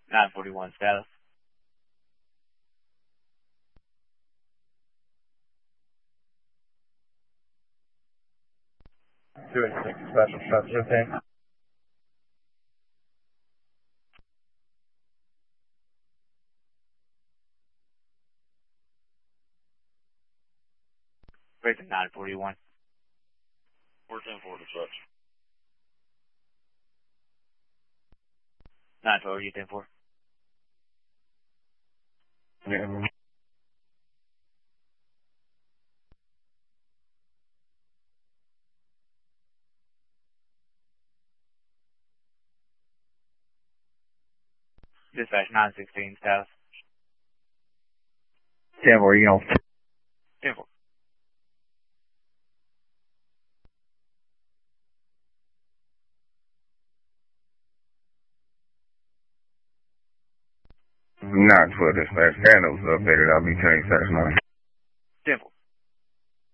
941 status. Doing 6 special shots, okay? Break to 941. 410-4 dispatch. 912, you 10-4. Yeah. Dispatch 916 status. 10-4, you know. 10-4. Not for dispatch. Handles updated. I'll be changed status now. 10-4.